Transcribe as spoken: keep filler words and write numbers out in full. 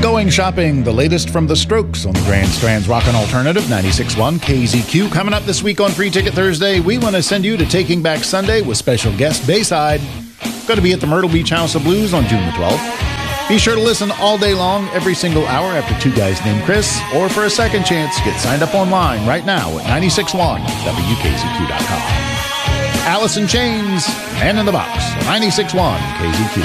Going shopping, the latest from the Strokes on the Grand Strand's Rockin' Alternative, ninety-six point one K Z Q. Coming up this week on Free Ticket Thursday, we want to send you to Taking Back Sunday with special guest Bayside. Going to be at the Myrtle Beach House of Blues on June the twelfth. Be sure to listen all day long, every single hour after Two Guys Named Chris, or for a second chance, get signed up online right now at ninety-six point one W K Z Q dot com. Alice in Chains, Man in the Box, ninety-six point one K Z Q.